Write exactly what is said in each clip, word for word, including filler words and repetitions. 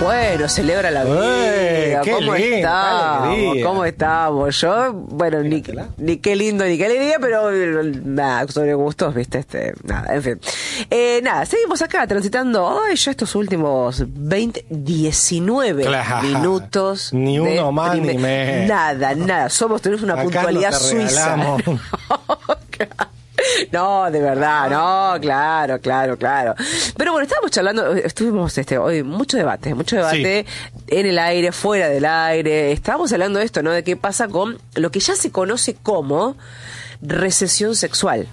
Bueno, celebra la vida. Qué ¿Cómo lindo, estamos? qué ¿Cómo estamos? Yo, bueno, ni, ni qué lindo ni qué alegría, pero nada, sobre gustos, viste, este, nada, en fin. Eh, nada, seguimos acá transitando, ay, ya estos últimos veinte, diecinueve claro. minutos. Ni uno más primer, ni menos. Nada, nada, somos, tenemos una acá puntualidad no te suiza. No, de verdad, no, claro, claro, claro. Pero bueno, estábamos charlando, estuvimos este hoy mucho debate, mucho debate sí. en el aire, fuera del aire. Estábamos hablando de esto, ¿no? De qué pasa con lo que ya se conoce como recesión sexual.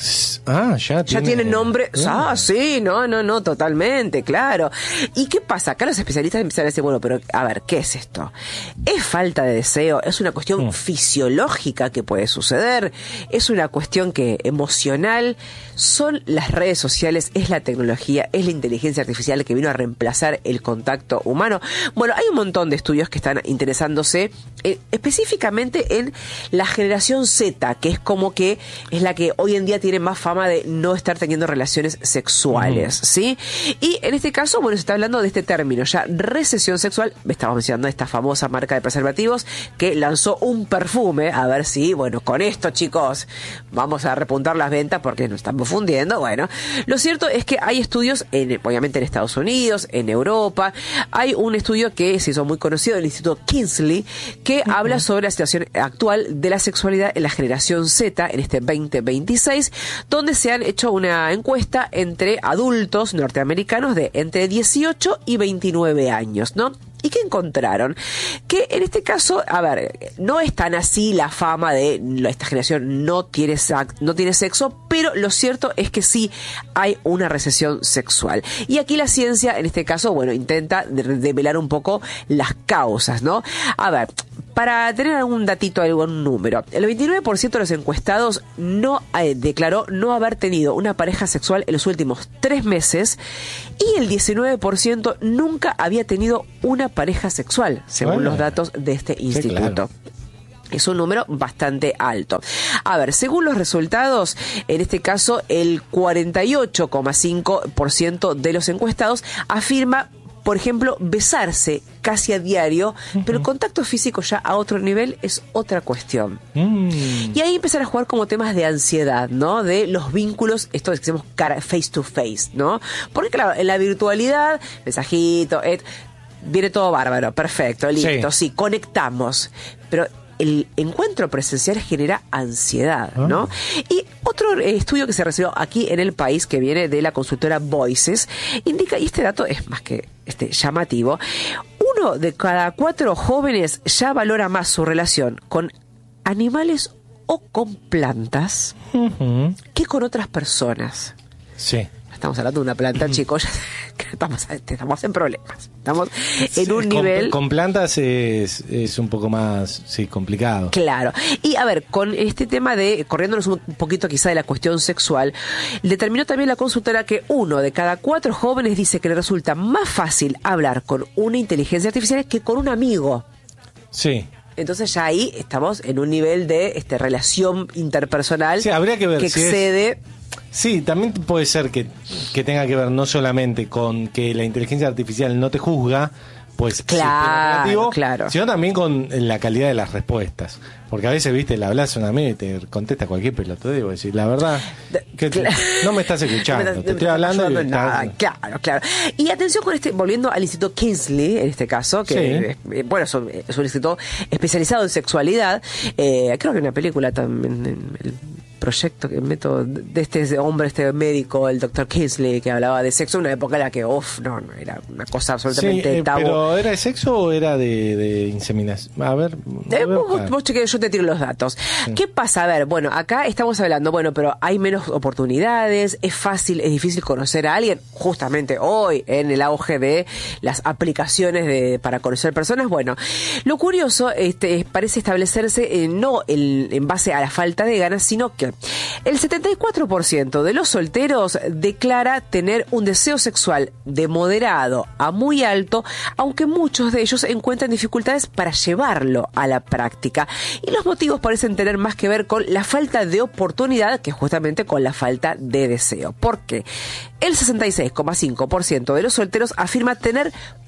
Ah, ya tiene... Ya tiene nombre. Uh. Ah, sí, no, no, no, totalmente, claro. ¿Y qué pasa? Acá los especialistas empiezan a decir, bueno, pero a ver, ¿qué es esto? ¿Es falta de deseo? ¿Es una cuestión mm. fisiológica que puede suceder? ¿Es una cuestión que emocional? ¿Son las redes sociales? ¿Es la tecnología? ¿Es la inteligencia artificial que vino a reemplazar el contacto humano? Bueno, hay un montón de estudios que están interesándose eh, específicamente en la generación Z, que es como que es la que hoy en día tiene tiene más fama de no estar teniendo relaciones sexuales, uh-huh. ¿sí? Y en este caso, bueno, se está hablando de este término ya, recesión sexual. Estamos mencionando esta famosa marca de preservativos que lanzó un perfume, a ver si, bueno, con esto, chicos, vamos a repuntar las ventas porque nos estamos fundiendo. Bueno, lo cierto es que hay estudios, en, obviamente en Estados Unidos, en Europa, hay un estudio que se hizo muy conocido del Instituto Kingsley, que uh-huh. habla sobre la situación actual de la sexualidad en la generación Z en este veinte veintiséis, donde se han hecho una encuesta entre adultos norteamericanos de entre dieciocho y veintinueve años, ¿no? ¿Y qué encontraron? Que en este caso, a ver, no es tan así la fama de esta generación no tiene, no tiene sexo, pero lo cierto es que sí hay una recesión sexual. Y aquí la ciencia, en este caso, bueno, intenta develar un poco las causas, ¿no? A ver, para tener algún datito, algún número, el veintinueve por ciento de los encuestados no eh, declaró no haber tenido una pareja sexual en los últimos tres meses y el diecinueve por ciento nunca había tenido una pareja sexual, según bueno, los datos de este instituto. Sí, claro. Es un número bastante alto. A ver, según los resultados, en este caso, el cuarenta y ocho coma cinco por ciento de los encuestados afirma, por ejemplo, besarse casi a diario, uh-huh. pero el contacto físico ya a otro nivel es otra cuestión. Mm. Y ahí empezar a jugar como temas de ansiedad, ¿no? De los vínculos, esto es que decimos cara, face to face, ¿no? Porque claro, en la virtualidad, mensajito, et, viene todo bárbaro, perfecto, listo, sí, sí conectamos, pero el encuentro presencial genera ansiedad, ¿no? Oh. Y otro estudio que se recibió aquí en el país, que viene de la consultora Voices, indica, y este dato es más que este, llamativo, uno de cada cuatro jóvenes ya valora más su relación con animales o con plantas uh-huh. que con otras personas. Sí. Estamos hablando de una planta, chicos, estamos, estamos en problemas. Estamos en sí, un con, nivel... Con plantas es, es un poco más sí, complicado. Claro. Y a ver, con este tema de, corriéndonos un poquito quizá de la cuestión sexual, determinó también la consultora que uno de cada cuatro jóvenes dice que le resulta más fácil hablar con una inteligencia artificial que con un amigo. Sí. Entonces ya ahí estamos en un nivel de este, relación interpersonal sí, habría que, ver que si excede... Es... Sí, también puede ser que, que tenga que ver no solamente con que la inteligencia artificial no te juzga, pues claro, sí, claro. sino también con la calidad de las respuestas. Porque a veces, viste, le hablas a un amigo y te contesta cualquier pelotudez y vos decís, la verdad, que te, no me estás escuchando, te, te estoy hablando y nada, estás... Claro, claro. Y atención con este, volviendo al Instituto Kingsley, en este caso, que sí. es, bueno, es un, es un instituto especializado en sexualidad. Eh, creo que hay una película también, el proyecto, que método de este hombre, este médico, el doctor Kingsley, que hablaba de sexo en una época en la que, uff, no, no, era una cosa absolutamente sí, eh, tabú. ¿Pero era de sexo o era de, de inseminación? A ver, eh, vos, vos chequeé, yo te tiro los datos. Sí. ¿Qué pasa? A ver, bueno, acá estamos hablando, bueno, pero hay menos oportunidades, es fácil, es difícil conocer a alguien, justamente hoy, en el auge de las aplicaciones de para conocer personas. Bueno, lo curioso este, parece establecerse eh, no el, en base a la falta de ganas, sino que el setenta y cuatro por ciento de los solteros declara tener un deseo sexual de moderado a muy alto, aunque muchos de ellos encuentran dificultades para llevarlo a la práctica. Y los motivos parecen tener más que ver con la falta de oportunidad que justamente con la falta de deseo. ¿Por qué? El sesenta y seis coma cinco por ciento de los solteros afirma tener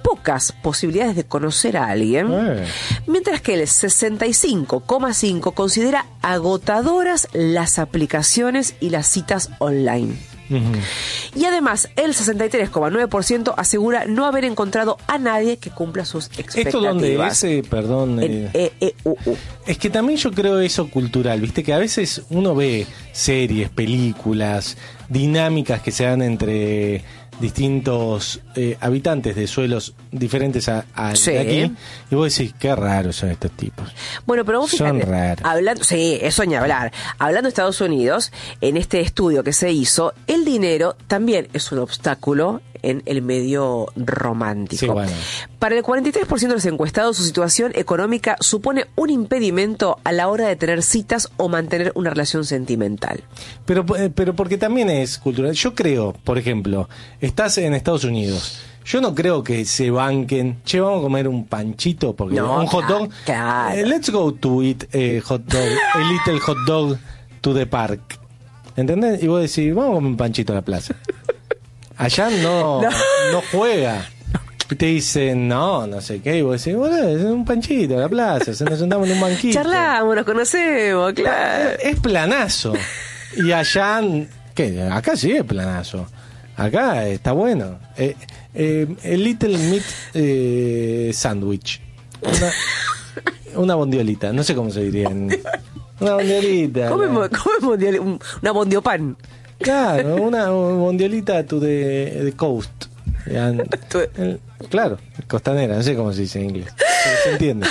pocas posibilidades de conocer a alguien, eh. mientras que el sesenta y cinco coma cinco por ciento considera agotadoras las aplicaciones y las citas online. Uh-huh. Y además, el sesenta y tres coma nueve por ciento asegura no haber encontrado a nadie que cumpla sus expectativas. ¿Esto dónde es? Eh, perdón. En E E U U. Es que también yo creo eso cultural, ¿viste? Que a veces uno ve series, películas, dinámicas que se dan entre distintos eh, habitantes de suelos diferentes a, a sí. de aquí, y vos decís, qué raros son estos tipos. Bueno, pero vos son fíjate, raros. Hablando, sí, eso ni hablar. Hablando de Estados Unidos, en este estudio que se hizo, el dinero también es un obstáculo en el medio romántico. Sí, bueno. Para el cuarenta y tres por ciento de los encuestados, su situación económica supone un impedimento a la hora de tener citas o mantener una relación sentimental. Pero, pero porque también es cultural. Yo creo, por ejemplo, estás en Estados Unidos. Yo no creo que se banquen. Che, vamos a comer un panchito porque no, un hot dog. Claro. Eh, let's go to eat eh, hot dog, a little hot dog to the park. ¿Entendés? Y vos decís, vamos a comer un panchito a la plaza. Allá no, no, no juega. Te dicen, no, no sé qué. Y vos decís, bueno, es un panchito a la plaza. Se nos sentamos en un banquito. Charlamos, nos conocemos, claro. Es, es planazo. Y allá, ¿qué? Acá sí es planazo. Acá está bueno. Eh, eh, el Little Meat eh, Sandwich. Una, una bondiolita. No sé cómo se diría. En, una bondiolita. ¿Cómo es bondiol, una bondiopan? Claro, una bondiolita to the, the coast. And, el, claro, costanera, no sé cómo se dice en inglés. Pero se entiende.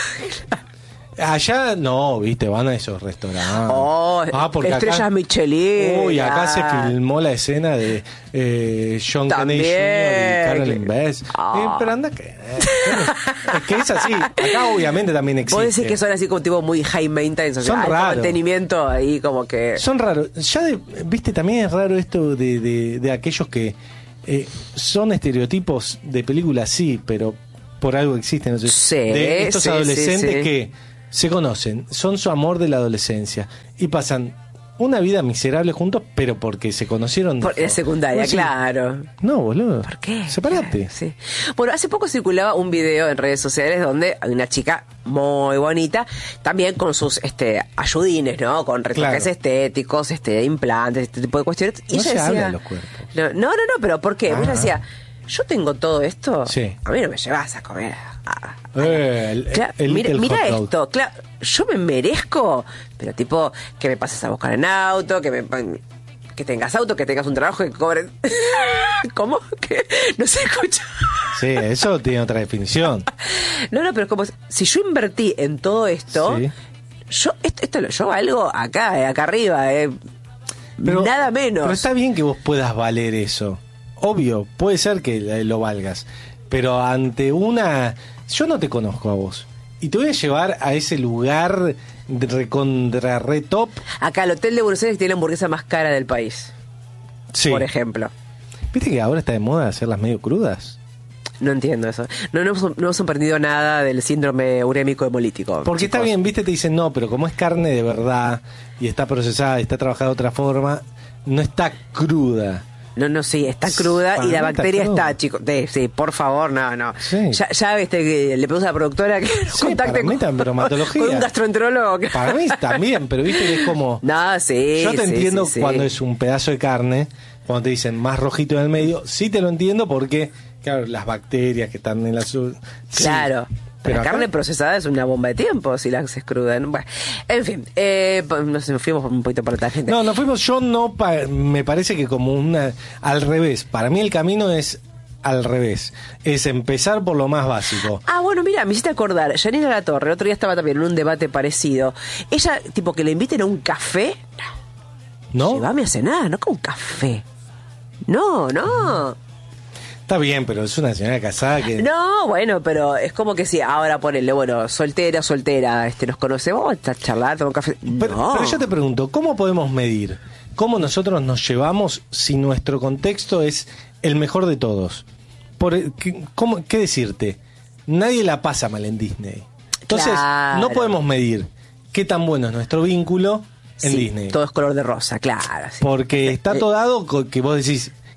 Allá no, viste, van a esos restaurantes. Oh, ah, porque estrellas acá, Michelin. Uy, acá se filmó la escena de eh, John Kennedy junior y Carolyn Bess. Oh. Eh, pero anda que... Eh, es que es así. Acá obviamente también existe. Vos decís que son así como tipo muy high maintenance. Son o sea, raros. Mantenimiento ahí como que... Son raros. Ya, de, viste, también es raro esto de, de, de aquellos que eh, son estereotipos de películas, sí, pero por algo existen. No sé, sí, de estos sí, adolescentes sí, sí. que... se conocen, son su amor de la adolescencia y pasan una vida miserable juntos, pero porque se conocieron por la secundaria, sí. Claro. No, boludo. ¿Por qué? Separate. Sí. Bueno, hace poco circulaba un video en redes sociales donde hay una chica muy bonita, también con sus este ayudines, ¿no? Con retoques claro. estéticos, este implantes, este tipo de cuestiones. Y no ella se decía, habla de los cuerpos. No, no, no, no pero ¿por qué? Ella decía, yo tengo todo esto, sí. a mí no me llevas a comer. Ah, eh, el, claro, el mira mira hot esto, claro, yo me merezco, pero tipo, que me pases a buscar en auto, que me que tengas auto, que tengas un trabajo, que cobres. ¿Cómo? ¿Qué? No se escucha. Sí, eso tiene otra definición. No, no, pero es como si yo invertí en todo esto, sí. yo esto, esto lo yo valgo acá, eh, acá arriba, eh, pero, nada menos. Pero está bien que vos puedas valer eso. Obvio, puede ser que lo valgas. Pero ante una... Yo no te conozco a vos. Y te voy a llevar a ese lugar de recontra re top. Acá, el hotel de Buenos Aires tiene la hamburguesa más cara del país. Sí. Por ejemplo. ¿Viste que ahora está de moda hacerlas medio crudas? No entiendo eso. No, no, hemos, no hemos aprendido nada del síndrome urémico hemolítico. Porque chicos. Está bien, viste, te dicen no, pero como es carne de verdad y está procesada y está trabajada de otra forma, no está cruda. No, no, sí, está cruda Para y la bacteria está, está chicos. Sí, sí, por favor, no, no. Sí. Ya, ya viste que le pedimos a la productora que nos sí, contacte con, con, bromatología. con un gastroenterólogo. Para mí también, pero viste que es como... No, sí, yo te sí, entiendo sí, cuando sí. es un pedazo de carne, cuando te dicen más rojito en el medio, sí te lo entiendo porque, claro, las bacterias que están en la... Su... Claro. Sí. Pero la acá... carne procesada es una bomba de tiempo si la haces cruda. Bueno, en fin, eh, nos fuimos un poquito por la gente. No, nos fuimos, yo no, pa- me parece que como una... Al revés, para mí el camino es al revés. Es empezar por lo más básico. Ah, bueno, mira, me hiciste acordar. Janina Latorre, el otro día estaba también en un debate parecido. Ella, tipo, que le inviten a un café. ¿No? Llévame a cenar, no con un café. No, no. Está bien, pero es una señora casada que... No, bueno, pero es como que si ahora ponerle, bueno, soltera, soltera, este, nos conocemos, a charlar, tomar un café. Pero, no. pero yo te pregunto, ¿cómo podemos medir? ¿Cómo nosotros nos llevamos si nuestro contexto es el mejor de todos? Por, ¿qué, cómo, ¿Qué decirte? Nadie la pasa mal en Disney. Entonces, claro. No podemos medir qué tan bueno es nuestro vínculo en sí, Disney. Todo es color de rosa, claro. Sí. Porque está todo dado que vos decís...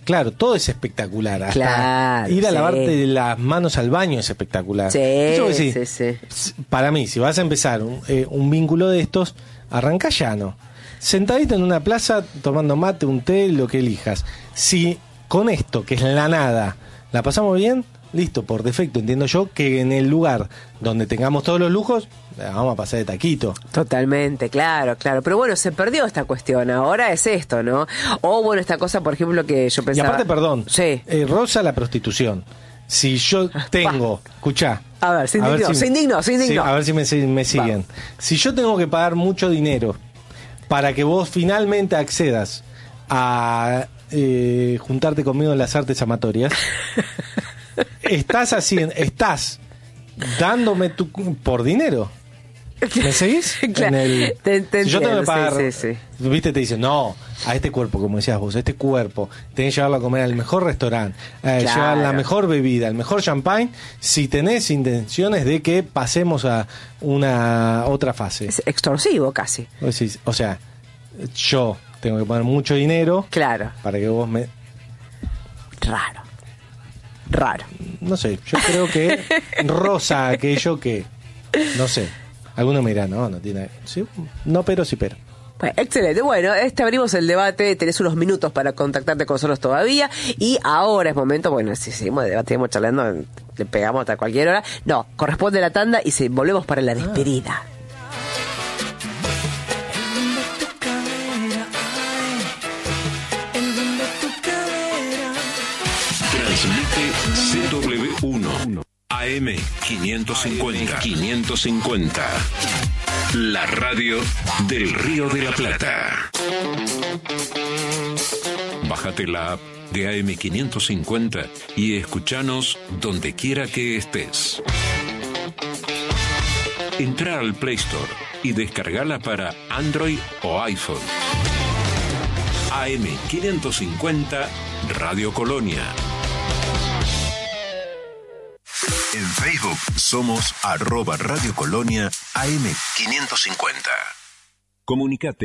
Claro, todo es espectacular. Hasta claro, ir a sí. lavarte las manos al baño es espectacular. Sí, Eso sí, sí, sí. Para mí, si vas a empezar un, eh, un vínculo de estos, arranca llano. Sentadito en una plaza, tomando mate, un té, lo que elijas. Si con esto, que es la nada, la pasamos bien, listo, por defecto entiendo yo que en el lugar donde tengamos todos los lujos, vamos a pasar de taquito. Totalmente, claro, claro. Pero bueno, se perdió esta cuestión. Ahora es esto, ¿no? O bueno, esta cosa, por ejemplo, que yo pensaba... Y aparte, perdón, sí. eh, rosa la prostitución. Si yo tengo... Escuchá. A ver, se indignó, se indignó, se indignó. Sí, a ver si me, me siguen. Va. Si yo tengo que pagar mucho dinero para que vos finalmente accedas a eh, juntarte conmigo en las artes amatorias... Estás haciendo, estás dándome tu por dinero. ¿Me seguís? Claro, en el, te, te si yo tengo que pagar, sí, sí, sí. viste, te dicen, no, a este cuerpo, como decías vos, a este cuerpo, tenés que llevarlo a comer al mejor restaurante, eh, claro. llevar la mejor bebida, el mejor champagne, si tenés intenciones de que pasemos a una otra fase. Es extorsivo casi. Decís, o sea, yo tengo que poner mucho dinero, claro, para que vos me... Raro. Raro. No sé, yo creo que rosa aquello que, no sé, alguno me dirá, no, no tiene, ¿sí? No, pero sí, pero. Bueno, excelente. Bueno, este abrimos el debate, tenés unos minutos para contactarte con nosotros todavía y ahora es momento, bueno, si seguimos de debate, seguimos charlando, le pegamos hasta cualquier hora. No, corresponde la tanda y se, volvemos para la despedida. Ah. C W uno A M quinientos cincuenta quinientos cincuenta, la radio del Río de la Plata. Bájate la app de A M quinientos cincuenta y escuchanos donde quiera que estés. Entra al Play Store y descargala para Android o iPhone. A M quinientos cincuenta Radio Colonia. En Facebook somos arroba Radio Colonia A M quinientos cincuenta. Comunicate